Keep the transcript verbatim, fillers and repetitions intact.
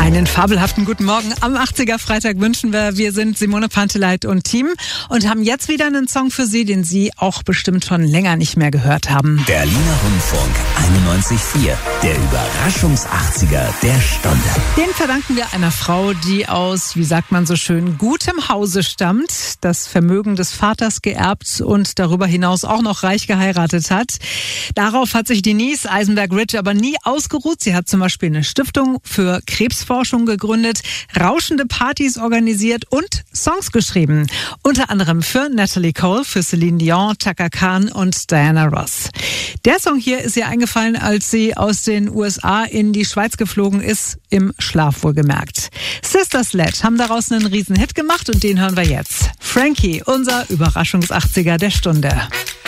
Einen fabelhaften guten Morgen am achtziger Freitag wünschen wir. Wir sind Simone Panteleit und Team und haben jetzt wieder einen Song für Sie, den Sie auch bestimmt schon länger nicht mehr gehört haben. Berliner Rundfunk einundneunzig Komma vier, der Überraschungs-achtziger der Stunde. Den verdanken wir einer Frau, die aus, wie sagt man so schön, gutem Hause stammt, das Vermögen des Vaters geerbt und darüber hinaus auch noch reich geheiratet hat. Darauf hat sich Denise Eisenberg-Ridge aber nie ausgeruht. Sie hat zum Beispiel eine Stiftung für Krebsforschung gegründet, rauschende Partys organisiert und Songs geschrieben. Unter anderem für Natalie Cole, für Celine Dion, Chaka Khan und Diana Ross. Der Song hier ist ihr eingefallen, als sie aus den U S A in die Schweiz geflogen ist, im Schlaf wohlgemerkt. Sister Sledge haben daraus einen Riesenhit gemacht und den hören wir jetzt. Frankie, unser Überraschungs-achtziger der Stunde.